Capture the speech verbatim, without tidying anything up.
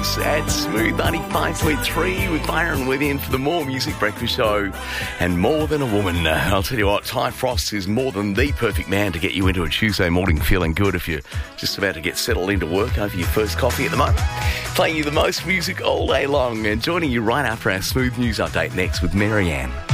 News at Smooth ninety-five point three with Byron Within for the More Music Breakfast Show and More Than a Woman. I'll tell you what, Ty Frost is more than the perfect man to get you into a Tuesday morning feeling good if you're just about to get settled into work over your first coffee at the moment. Playing you the most music all day long and joining you right after our Smooth News Update next with Marianne.